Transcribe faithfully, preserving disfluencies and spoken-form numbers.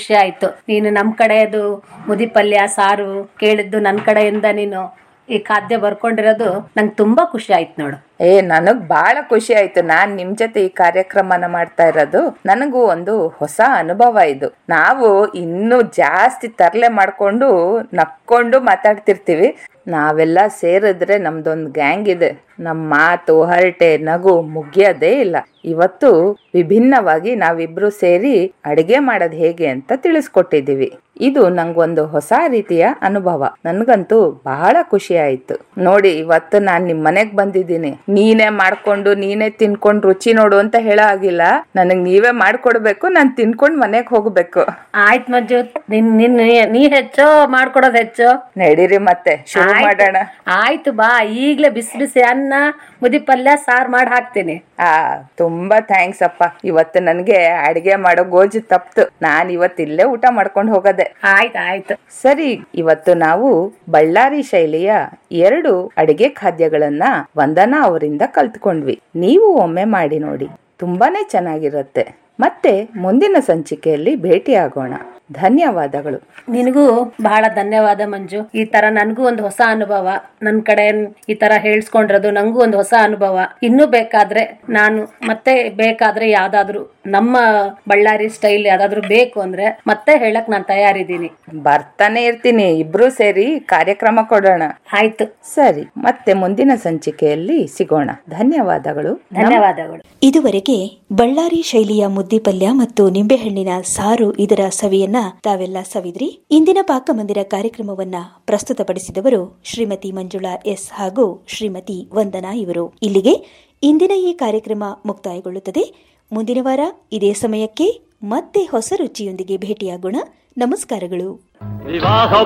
ಖುಷಿ ಆಯ್ತು. ನೀನು ನಮ್ ಕಡೆದು ಮುದಿ ಪಲ್ಯ ಸಾರು ಕೇಳಿದ್ದು ನನ್ನ ಕಡೆಯಿಂದ ನೀನು ಈ ಖಾದ್ಯ ಬರ್ಕೊಂಡಿರೋದು ನಂಗೆ ತುಂಬಾ ಖುಷಿ ಆಯ್ತು ನೋಡು. ಏ ನನಗ್ ಬಹಳ ಖುಷಿ ಆಯ್ತು. ನಾನ್ ನಿಮ್ ಜೊತೆ ಈ ಕಾರ್ಯಕ್ರಮನ ಮಾಡ್ತಾ ಇರೋದು ನನಗೂ ಒಂದು ಹೊಸ ಅನುಭವ ಇದು. ನಾವು ಇನ್ನು ಜಾಸ್ತಿ ತರಲೆ ಮಾಡ್ಕೊಂಡು ನಕ್ಕೊಂಡು ಮಾತಾಡ್ತಿರ್ತೀವಿ. ನಾವೆಲ್ಲ ಸೇರಿದ್ರೆ ನಮ್ದೊಂದು ಗ್ಯಾಂಗ್ ಇದೆ. ನಮ್ಮ ಮಾತು ಹರಟೆ ನಗು ಮುಗಿಯೋದೇ ಇಲ್ಲ. ಇವತ್ತು ವಿಭಿನ್ನವಾಗಿ ನಾವಿಬ್ರು ಸೇರಿ ಅಡಿಗೆ ಮಾಡೋದ್ ಹೇಗೆ ಅಂತ ತಿಳಿಸ್ಕೊಟ್ಟಿದೀವಿ. ಇದು ನಂಗೊಂದು ಹೊಸ ರೀತಿಯ ಅನುಭವ. ನನ್ಗಂತೂ ಬಹಳ ಖುಷಿ ಆಯ್ತು. ನೋಡಿ, ಇವತ್ತು ನಾನ್ ನಿಮ್ ಮನೆಗ್ ಬಂದಿದ್ದೀನಿ. ನೀನೇ ಮಾಡ್ಕೊಂಡು ನೀನೇ ತಿನ್ಕೊಂಡು ರುಚಿ ನೋಡು ಅಂತ ಹೇಳೋ ಆಗಿಲ್ಲ. ನನಗ್ ನೀವೇ ಮಾಡ್ಕೊಡ್ಬೇಕು, ನಾನ್ ತಿನ್ಕೊಂಡ್ ಮನೆಗ್ ಹೋಗ್ಬೇಕು. ಆಯ್ತು ಮಂಜು, ನಿನ್ ನಿನ್ ನೀ ಹೆಚ್ಚೋ ಮಾಡ್ಕೊಡೋದ್ ಹೆಚ್ಚೋ. ನಡೀರಿ ಮತ್ತೆ ಶುರು ಮಾಡೋಣ. ಆಯ್ತು ಬಾ, ಈಗ್ಲೇ ಬಿಸಿ ಬಿಸಿ ಅನ್ನ ಮುದಿ ಪಲ್ಯ ಸಾರ್ ಮಾಡಿ ಹಾಕ್ತೀನಿ. ಆ ತುಂಬಾ ಥ್ಯಾಂಕ್ಸ್ ಅಪ್ಪ. ಇವತ್ತು ನನ್ಗೆ ಅಡಿಗೆ ಮಾಡೋ ಗೋಜು ತಪ್ತು. ನಾನ್ ಇವತ್ತು ಇಲ್ಲೇ ಊಟ ಮಾಡ್ಕೊಂಡು ಹೋಗದೆ. ಆಯ್ತು ಆಯ್ತು ಸರಿ, ಇವತ್ತು ನಾವು ಬಳ್ಳಾರಿ ಶೈಲಿಯ ಎರಡು ಅಡಿಗೆ ಖಾದ್ಯಗಳನ್ನ ವಂದನಾ ಅವರಿಂದ ಕಲ್ತ್ಕೊಂಡ್ವಿ. ನೀವು ಒಮ್ಮೆ ಮಾಡಿ ನೋಡಿ, ತುಂಬಾನೇ ಚೆನ್ನಾಗಿರುತ್ತೆ. ಮತ್ತೆ ಮುಂದಿನ ಸಂಚಿಕೆಯಲ್ಲಿ ಭೇಟಿಯಾಗೋಣ. ಧನ್ಯವಾದಗಳು. ನಿನಗೂ ಬಹಳ ಧನ್ಯವಾದ ಮಂಜು. ಈ ತರ ನನ್ಗೂ ಒಂದು ಹೊಸ ಅನುಭವ, ನನ್ ಕಡೆ ಈ ತರ ಹೇಳ್ಸ್ಕೊಂಡಿರೋದು ನಂಗೂ ಒಂದು ಹೊಸ ಅನುಭವ. ಇನ್ನೂ ಬೇಕಾದ್ರೆ ನಾನು ಮತ್ತೆ ಬೇಕಾದ್ರೆ ಯಾವ್ದಾದ್ರು ನಮ್ಮ ಬಳ್ಳಾರಿ ಸ್ಟೈಲ್ ಯಾವ್ದಾದ್ರು ಬೇಕು ಅಂದ್ರೆ ಮತ್ತೆ ಹೇಳಕ್ ನಾನ್ ತಯಾರಿದ್ದೀನಿ. ಬರ್ತಾನೆ ಇರ್ತೀನಿ. ಇಬ್ರು ಸೇರಿ ಕಾರ್ಯಕ್ರಮ ಕೊಡೋಣ. ಆಯ್ತು, ಸರಿ, ಮತ್ತೆ ಮುಂದಿನ ಸಂಚಿಕೆಯಲ್ಲಿ ಸಿಗೋಣ. ಧನ್ಯವಾದಗಳು. ಧನ್ಯವಾದಗಳು. ಇದುವರೆಗೆ ಬಳ್ಳಾರಿ ಶೈಲಿಯ ಮುದ್ದೆ ಪಲ್ಯ ಮತ್ತು ನಿಂಬೆಹಣ್ಣಿನ ಸಾರು ಇದರ ಸವಿಯನ್ನ ತಾವೆಲ್ಲ ಸವಿದ್ರಿ. ಇಂದಿನ ಪಾಕಮಂದಿರ ಕಾರ್ಯಕ್ರಮವನ್ನ ಪ್ರಸ್ತುತಪಡಿಸಿದವರು ಶ್ರೀಮತಿ ಮಂಜುಳಾ ಎಸ್ ಹಾಗೂ ಶ್ರೀಮತಿ ವಂದನಾ ಇವರು. ಇಲ್ಲಿಗೆ ಇಂದಿನ ಈ ಕಾರ್ಯಕ್ರಮ ಮುಕ್ತಾಯಗೊಳ್ಳುತ್ತದೆ. ಮುಂದಿನ ವಾರ ಇದೇ ಸಮಯಕ್ಕೆ ಮತ್ತೆ ಹೊಸ ರುಚಿಯೊಂದಿಗೆ ಭೇಟಿಯಾಗೋಣ. ನಮಸ್ಕಾರಗಳು. ವಿವಾಹ